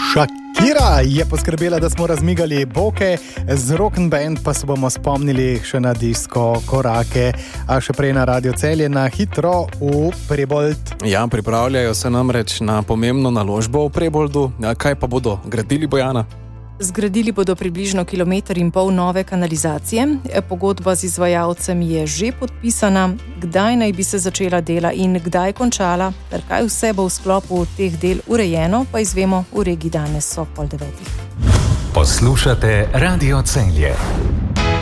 Shakira je poskrbela, da smo razmigali boke, z Rock'n'Band pa se bomo spomnili še na disko korake, a še prej na Radio Celje na hitro v Prebold. Ja, pripravljajo se namreč na pomembno naložbo v Preboldu. Kaj pa bodo gradili, Bojana? Zgradili bodo približno 1,5 kilometra nove kanalizacije. Pogodba z izvajalcem je že podpisana. Kdaj naj bi se začela dela in kdaj končala, ter kaj vse bo v sklopu teh del urejeno, pa izvemo v regiji danes ob 8:30. Poslušate Radio Celje.